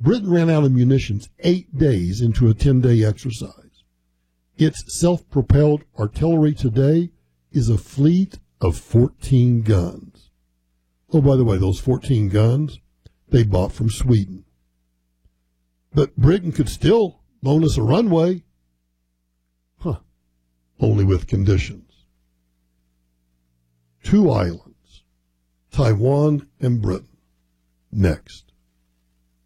Britain ran out of munitions 8 days into a 10-day exercise. Its self-propelled artillery today is a fleet of 14 guns. Oh, by the way, those 14 guns, they bought from Sweden. But Britain could still loan us a runway. Only with conditions. 2 islands, Taiwan and Britain. Next.